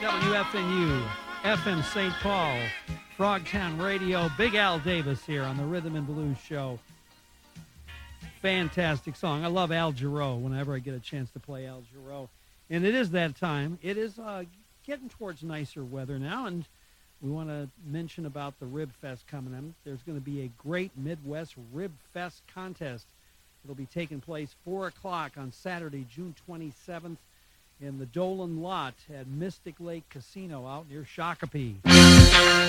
WFNU, FM St. Paul, Frogtown Radio. Big Al Davis here on the Rhythm and Blues Show. Fantastic song. I love Al Jarreau whenever I get a chance to play Al Jarreau. And it is that time. It is getting towards nicer weather now, and we want to mention about the Rib Fest coming up. There's going to be a great Midwest Rib Fest contest. It'll be taking place 4 o'clock on Saturday, June 27th, in the Dolan Lot at Mystic Lake Casino out near Shakopee.